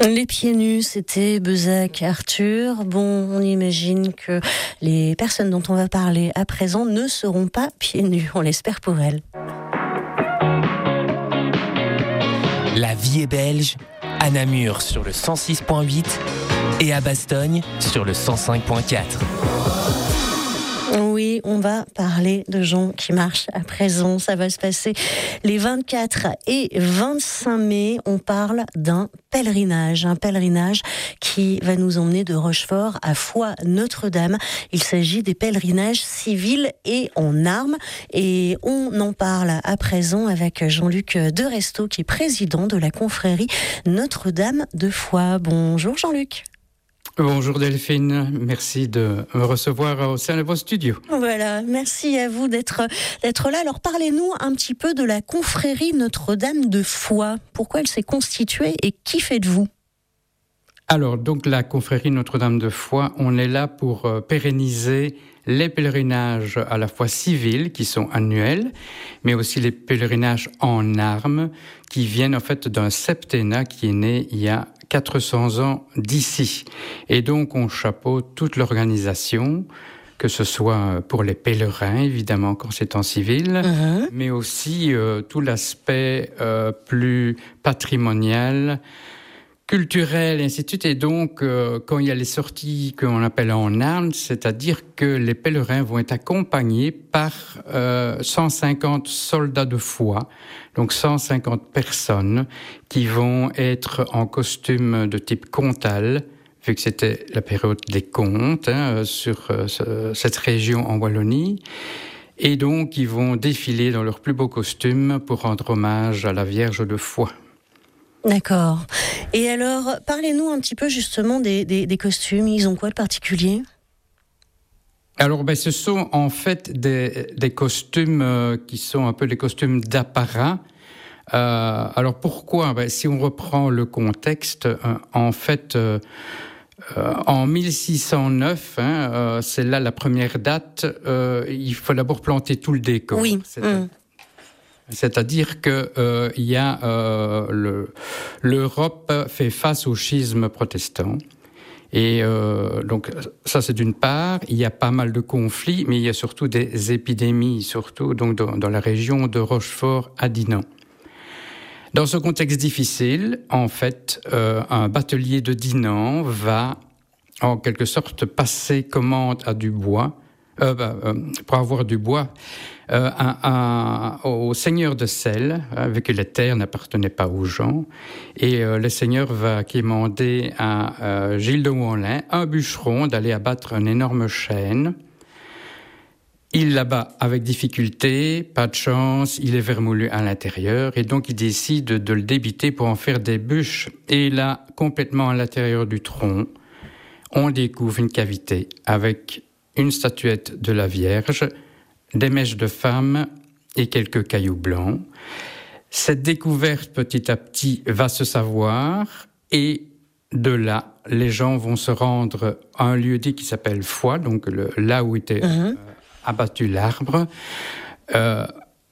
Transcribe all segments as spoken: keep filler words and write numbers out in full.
Les pieds nus, c'était Bezac Arthur. Bon, on imagine que les personnes dont on va parler à présent ne seront pas pieds nus, on l'espère pour elles. La vie est belge, à Namur sur le cent six virgule huit et à Bastogne sur le cent cinq virgule quatre. Oui, on va parler de gens qui marchent à présent. Ça va se passer les vingt-quatre et vingt-cinq mai. On parle d'un pèlerinage, un pèlerinage qui va nous emmener de Rochefort à Foix-Notre-Dame. Il s'agit des pèlerinages civils et en armes. Et on en parle à présent avec Jean-Luc Deresto, qui est président de la confrérie Notre-Dame de Foix. Bonjour Jean-Luc. Bonjour Delphine, merci de me recevoir au sein de vos studios. Voilà, merci à vous d'être, d'être là. Alors parlez-nous un petit peu de la confrérie Notre-Dame de Foix. Pourquoi elle s'est constituée et qui faites-vous ? Alors, donc la confrérie Notre-Dame de Foix, on est là pour euh, pérenniser les pèlerinages à la fois civils, qui sont annuels, mais aussi les pèlerinages en armes, qui viennent en fait d'un septennat qui est né il y a quatre cents ans d'ici. Et donc, on chapeaute toute l'organisation, que ce soit pour les pèlerins, évidemment, quand c'est en civil, uh-huh. mais aussi euh, tout l'aspect euh, plus patrimonial, culturel, et ainsi de suite. Et donc, euh, quand il y a les sorties qu'on appelle en armes, c'est-à-dire que les pèlerins vont être accompagnés par euh, cent cinquante soldats de foi, donc cent cinquante personnes qui vont être en costume de type comtal, vu que c'était la période des comtes hein, sur euh, ce, cette région en Wallonie. Et donc, ils vont défiler dans leurs plus beaux costumes pour rendre hommage à la Vierge de Foix. D'accord. Et alors, parlez-nous un petit peu justement des, des, des costumes. Ils ont quoi de particulier ? Alors, ben, ce sont en fait des, des costumes euh, qui sont un peu des costumes d'apparat. Euh, alors, pourquoi ? Ben, si on reprend le contexte, euh, en fait, euh, euh, en mille six cent neuf, hein, euh, c'est là la première date, euh, il faut d'abord planter tout le décor. Oui. C'est mmh. C'est-à-dire que euh, il y a euh, le, l'Europe fait face au schisme protestant. Et euh, donc ça c'est d'une part, il y a pas mal de conflits, mais il y a surtout des épidémies, surtout donc dans, dans la région de Rochefort à Dinan. Dans ce contexte difficile, en fait, euh, un batelier de Dinan va en quelque sorte passer commande à du bois, euh, bah, euh, pour avoir du bois. Euh, un, un, au seigneur de Celles, hein, vu que les terres n'appartenaient pas aux gens, et euh, le seigneur va quémander à euh, Gilles de Wanlin, un bûcheron, d'aller abattre un énorme chêne. Il l'abat avec difficulté, pas de chance, il est vermoulu à l'intérieur, et donc il décide de, de le débiter pour en faire des bûches. Et là, complètement à l'intérieur du tronc, on découvre une cavité avec une statuette de la Vierge, des mèches de femme et quelques cailloux blancs. Cette découverte, petit à petit, va se savoir et de là, les gens vont se rendre à un lieu dit qui s'appelle Foix, donc le, là où était uh-huh. euh, abattu l'arbre. Euh,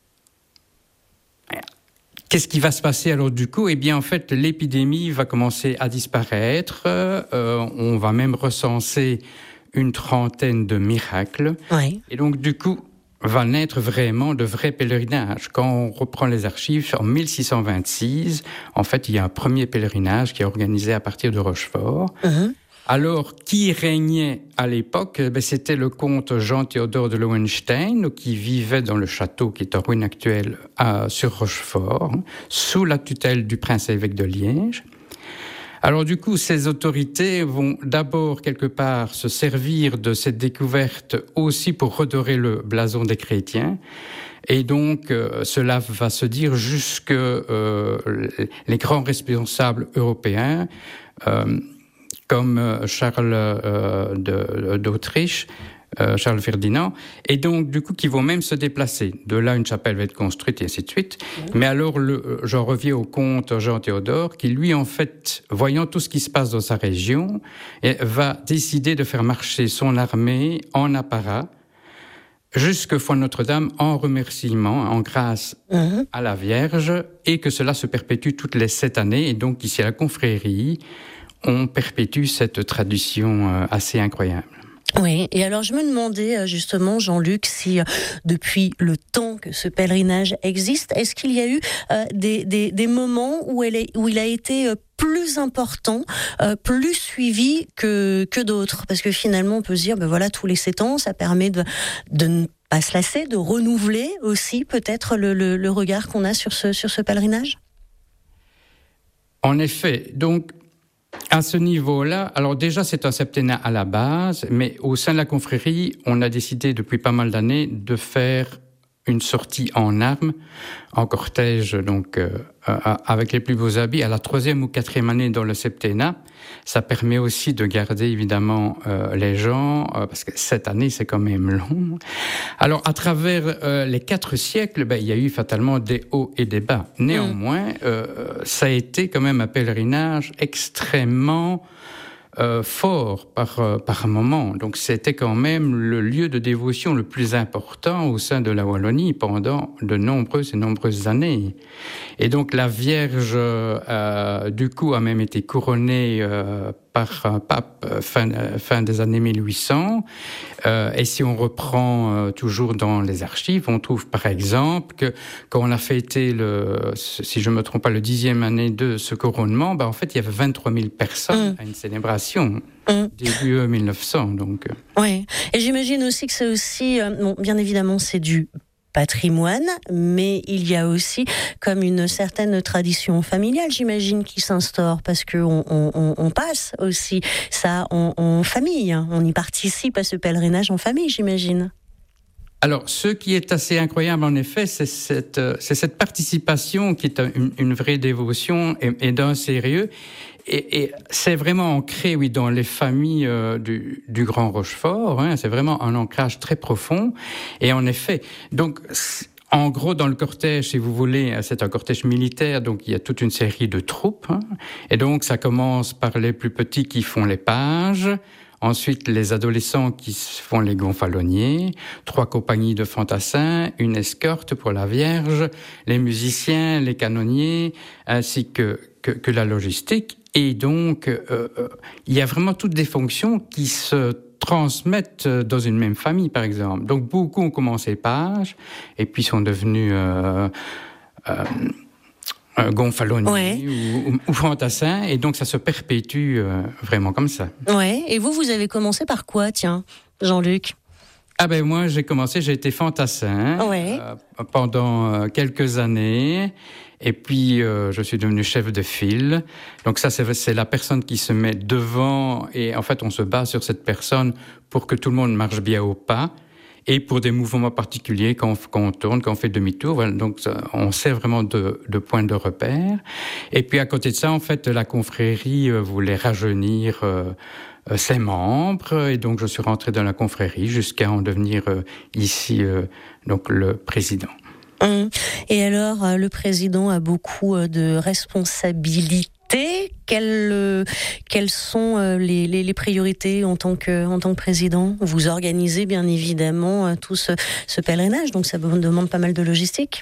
Qu'est-ce qui va se passer alors du coup ? Eh bien, en fait, l'épidémie va commencer à disparaître. Euh, on va même recenser une trentaine de miracles. Oui. Et donc, du coup, va naître vraiment de vrais pèlerinages. Quand on reprend les archives, en mille six cent vingt-six, en fait, il y a un premier pèlerinage qui est organisé à partir de Rochefort. Uh-huh. Alors, qui régnait à l'époque ? Ben, c'était le comte Jean-Théodore de Lowenstein, qui vivait dans le château qui est en ruine actuelle à, sur Rochefort, hein, sous la tutelle du prince-évêque de Liège. Alors du coup, ces autorités vont d'abord quelque part se servir de cette découverte aussi pour redorer le blason des chrétiens. Et donc, euh, cela va se dire jusque euh, les grands responsables européens, euh, comme Charles euh, de, d'Autriche, euh, Charles Ferdinand, et donc du coup qui vont même se déplacer. De là, une chapelle va être construite et ainsi de suite. Mmh. Mais alors, le, j'en reviens au comte Jean-Théodore, qui lui, en fait, voyant tout ce qui se passe dans sa région, va décider de faire marcher son armée en apparat jusque Foix Notre-Dame en remerciement, en grâce mmh. à la Vierge, et que cela se perpétue toutes les sept années. Et donc ici à la confrérie, on perpétue cette tradition assez incroyable. Oui, et alors je me demandais justement, Jean-Luc, si euh, depuis le temps que ce pèlerinage existe, est-ce qu'il y a eu euh, des, des, des moments où, elle est, où il a été euh, plus important, euh, plus suivi que, que d'autres? Parce que finalement, on peut se dire, ben voilà, tous les sept ans, ça permet de, de ne pas se lasser, de renouveler aussi peut-être le, le, le regard qu'on a sur ce, sur ce pèlerinage. En effet, donc, à ce niveau-là, alors déjà c'est un septennat à la base, mais au sein de la confrérie, on a décidé depuis pas mal d'années de faire une sortie en armes, en cortège, donc euh, avec les plus beaux habits, à la troisième ou quatrième année dans le septennat. Ça permet aussi de garder évidemment euh, les gens, euh, parce que cette année c'est quand même long. Alors à travers euh, les quatre siècles, ben, il y a eu fatalement des hauts et des bas. Néanmoins, euh, ça a été quand même un pèlerinage extrêmement Euh, fort par, euh, par moment. Donc c'était quand même le lieu de dévotion le plus important au sein de la Wallonie pendant de nombreuses et nombreuses années. Et donc la Vierge, euh, du coup, a même été couronnée euh, par un pape euh, fin, euh, fin des années mille huit cents. Euh, et si on reprend euh, toujours dans les archives, on trouve par exemple que quand on a fêté, le, si je ne me trompe pas, le dixième année de ce couronnement, ben, en fait, il y avait vingt-trois mille personnes mmh. à une célébration. Mmh. Début mille neuf cents, donc. Oui, et j'imagine aussi que c'est aussi, euh, bon, bien évidemment, c'est du patrimoine, mais il y a aussi comme une certaine tradition familiale, j'imagine, qui s'instaure, parce que on, on, on passe aussi ça en, en famille, on y participe à ce pèlerinage en famille, j'imagine. Alors, ce qui est assez incroyable, en effet, c'est cette, c'est cette participation qui est une, une vraie dévotion et, et d'un sérieux. Et, et c'est vraiment ancré, oui, dans les familles euh, du, du Grand Rochefort. Hein, c'est vraiment un ancrage très profond. Et en effet, donc, en gros, dans le cortège, si vous voulez, c'est un cortège militaire, donc il y a toute une série de troupes. Hein, et donc, ça commence par les plus petits qui font les pages. Ensuite, les adolescents qui font les gonfaloniers, trois compagnies de fantassins, une escorte pour la Vierge, les musiciens, les canonniers, ainsi que, que, que la logistique. Et donc, euh, il y a vraiment toutes des fonctions qui se transmettent dans une même famille, par exemple. Donc, beaucoup ont commencé page, et puis sont devenus... Euh, euh, gonfalonier ouais. ou, ou, ou fantassin, et donc ça se perpétue euh, vraiment comme ça. Ouais. Et vous, vous avez commencé par quoi, tiens, Jean-Luc? Ah ben moi, j'ai commencé, j'ai été fantassin ouais. euh, pendant euh, quelques années, et puis euh, je suis devenu chef de file. Donc ça, c'est, c'est la personne qui se met devant, et en fait, on se base sur cette personne pour que tout le monde marche bien au pas. Et pour des mouvements particuliers, quand on, quand on tourne, quand on fait demi-tour, voilà, donc ça, on sert vraiment de, de point de repère. Et puis à côté de ça, en fait, la confrérie euh, voulait rajeunir euh, euh, ses membres, et donc je suis rentré dans la confrérie jusqu'à en devenir euh, ici euh, donc le président. Hum. Et alors, euh, le président a beaucoup euh, de responsabilités. Quelles, euh, quelles sont euh, les, les, les priorités en tant que, en tant que président? Vous organisez bien évidemment euh, tout ce, ce pèlerinage, donc ça demande pas mal de logistique.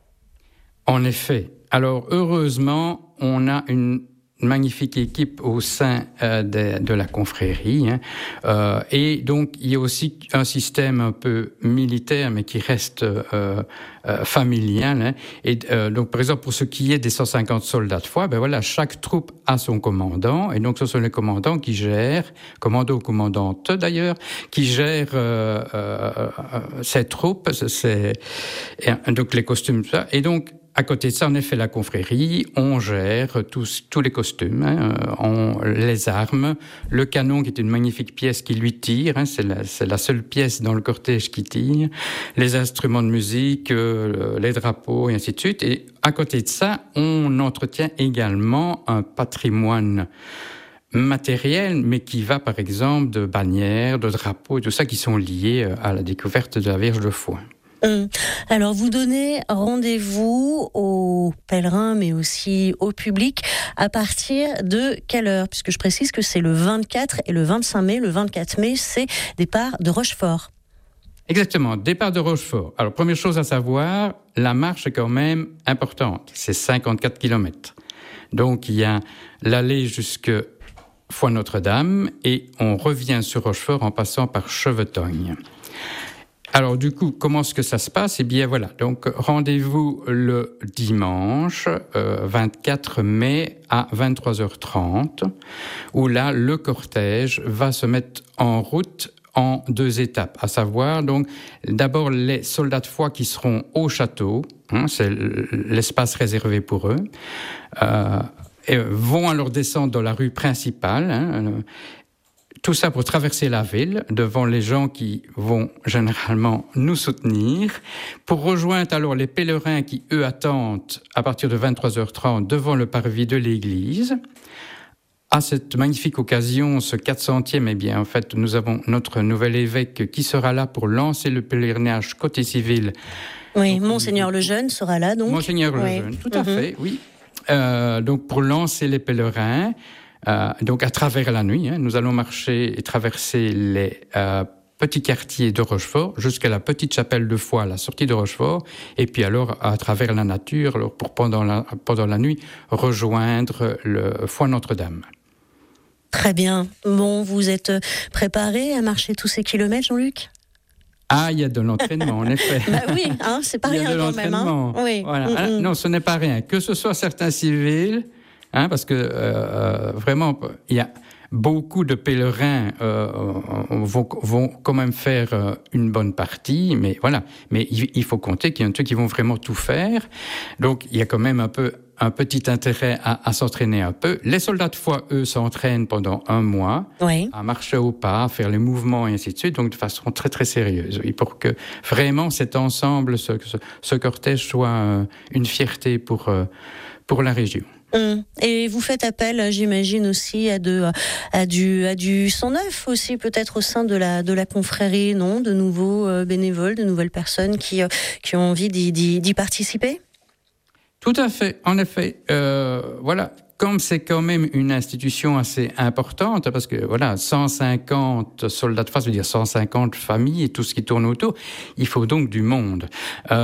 En effet. Alors, heureusement, on a une magnifique équipe au sein euh, de, de la confrérie. Hein. Euh, et donc, il y a aussi un système un peu militaire, mais qui reste euh, euh, familial. Hein. Et euh, donc, par exemple, pour ce qui est des cent cinquante soldats de foi, ben voilà, chaque troupe a son commandant. Et donc, ce sont les commandants qui gèrent, commando ou commandante d'ailleurs, qui gèrent euh, euh, euh, ces troupes, c'est, et, donc les costumes, tout ça. Et donc, à côté de ça, en effet, la confrérie, on gère tous, tous les costumes, hein, on, les armes, le canon qui est une magnifique pièce qui lui tire, hein, c'est, la, c'est la seule pièce dans le cortège qui tire, les instruments de musique, euh, les drapeaux et ainsi de suite. Et à côté de ça, on entretient également un patrimoine matériel, mais qui va par exemple de bannières, de drapeaux et tout ça qui sont liés à la découverte de la Vierge de Foix. Alors, vous donnez rendez-vous aux pèlerins, mais aussi au public, à partir de quelle heure? Puisque je précise que c'est le vingt-quatre et le vingt-cinq mai. Le vingt-quatre mai, c'est départ de Rochefort. Exactement, départ de Rochefort. Alors, première chose à savoir, la marche est quand même importante. C'est cinquante-quatre kilomètres. Donc, il y a l'allée jusque Foix-Notre-Dame et on revient sur Rochefort en passant par Chevetognes. Alors, du coup, comment est-ce que ça se passe? Eh bien, voilà. Donc, rendez-vous le dimanche euh, vingt-quatre mai à vingt-trois heures trente, où là, le cortège va se mettre en route en deux étapes, à savoir, donc, d'abord, les soldats de foi qui seront au château, hein, c'est l'espace réservé pour eux, euh, et vont alors descendre dans la rue principale, hein, tout ça pour traverser la ville, devant les gens qui vont généralement nous soutenir, pour rejoindre alors les pèlerins qui, eux, attendent à partir de vingt-trois heures trente devant le parvis de l'église. À cette magnifique occasion, ce quatre centième, eh bien, en fait, nous avons notre nouvel évêque qui sera là pour lancer le pèlerinage côté civil. Oui, donc, Monseigneur Lejeune sera là, donc. Monseigneur oui. Lejeune, tout à mm-hmm. fait, oui. Euh, donc, pour lancer les pèlerins, euh, donc à travers la nuit, hein, nous allons marcher et traverser les euh, petits quartiers de Rochefort jusqu'à la petite chapelle de Foix, à la sortie de Rochefort, et puis alors à travers la nature, alors pour pendant la, pendant la nuit, rejoindre le Foix-Notre-Dame. Très bien. Bon, vous êtes préparé à marcher tous ces kilomètres, Jean-Luc ? Ah, il y a de l'entraînement, en effet. Bah oui, hein, c'est pas rien quand même. Hein. Oui. Voilà. Mm-hmm. Ah, non, ce n'est pas rien. Que ce soit certains civils, hein, parce que euh, vraiment, il y a beaucoup de pèlerins euh, vont, vont quand même faire euh, une bonne partie, mais voilà. Mais il, il faut compter qu'il y en a ceux qui vont vraiment tout faire. Donc, il y a quand même un peu un petit intérêt à, à s'entraîner un peu. Les soldats de foi, eux, s'entraînent pendant un mois oui. à marcher au pas, à faire les mouvements et ainsi de suite, donc de façon très très sérieuse. Et pour que vraiment cet ensemble, ce, ce, ce cortège soit euh, une fierté pour, euh, pour la région. Hum. Et vous faites appel, j'imagine aussi, à, de, à, du, à du sang neuf aussi, peut-être au sein de la, de la confrérie, non ? De nouveaux euh, bénévoles, de nouvelles personnes qui, euh, qui ont envie d'y, d'y, d'y participer ? Tout à fait, en effet. Euh, voilà, comme c'est quand même une institution assez importante, parce que voilà, cent cinquante soldats de foi, ça veut dire cent cinquante familles et tout ce qui tourne autour, il faut donc du monde. Euh,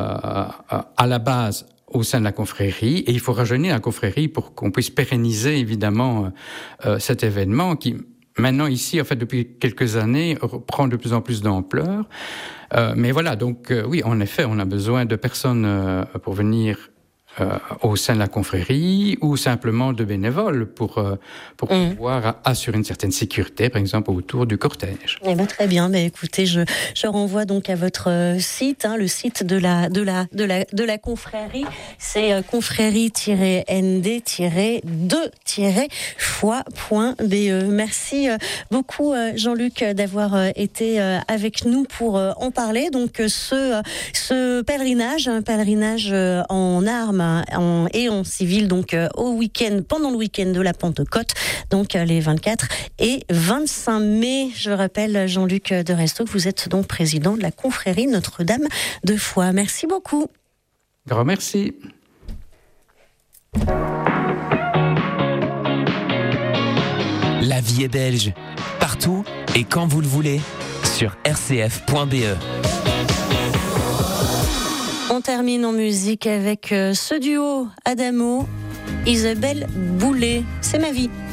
à la base, au sein de la confrérie, et il faut rajeunir la confrérie pour qu'on puisse pérenniser évidemment euh, cet événement qui, maintenant ici, en fait, depuis quelques années, prend de plus en plus d'ampleur. Euh, mais voilà, donc euh, oui, en effet, on a besoin de personnes euh, pour venir Euh, au sein de la confrérie ou simplement de bénévoles pour, euh, pour mmh. pouvoir assurer une certaine sécurité, par exemple, autour du cortège. Eh ben, très bien. Ben, écoutez, je, je renvoie donc à votre site, hein, le site de la, de la, de la, de la confrérie. C'est euh, confrérie tiret n d tiret deux tiret foi point b e. Merci euh, beaucoup, euh, Jean-Luc, d'avoir euh, été euh, avec nous pour euh, en parler. Donc, euh, ce, euh, ce pèlerinage, un pèlerinage euh, en armes, En, et en civil, donc euh, au week-end, pendant le week-end de la Pentecôte, donc euh, les vingt-quatre et vingt-cinq mai. Je rappelle, Jean-Luc de Resto, que vous êtes donc président de la confrérie Notre-Dame de Foix. Merci beaucoup. Grand merci. La vie est belge, partout et quand vous le voulez, sur r c f point b e. On termine en musique avec ce duo Adamo, Isabelle Boulay. C'est ma vie.